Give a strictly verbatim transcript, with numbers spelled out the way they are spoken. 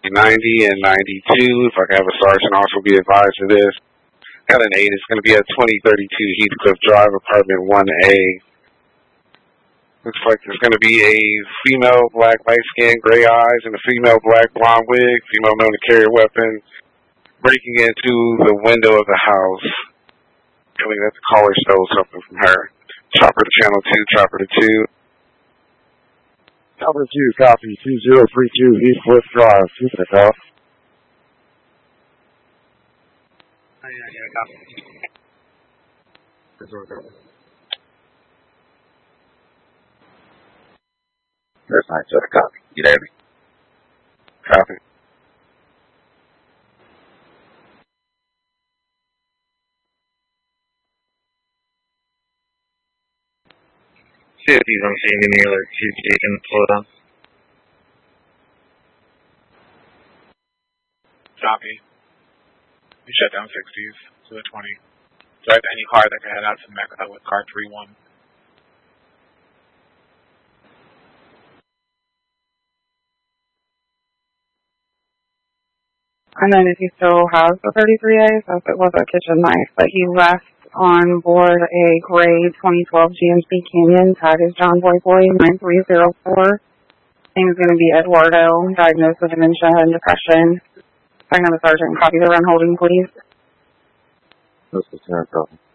ninety and ninety-two. If I can have a sergeant also be advised of this. Got an eight. It's going to be at twenty thirty-two Heathcliff Drive, apartment one A. Looks like there's going to be a female black light skin, gray eyes, and a female black blonde wig. Female known to carry a weapon, breaking into the window of the house. Feeling that the caller stole something from her. Chopper to channel two, chopper to two. Chopper two, copy, two zero three two Heathcliff Drive, keep it up. Oh, yeah, yeah, copy. There's nine seven, copy. You hear me? Copy. See if he's on scene, give me your alert, see if you can slow down. Copy. You shut down sixties to the twenty. Direct any car that can head out to Mecca with car three one. And then if he still has the thirty-three A, so if it was a kitchen knife, but he left on board a gray twenty twelve G M C Canyon, tag is John Boy Boy nine three zero four. Name is going to be Eduardo, diagnosed with dementia and depression. I can have a sergeant copy the run holding, please. This is Sarah, copy.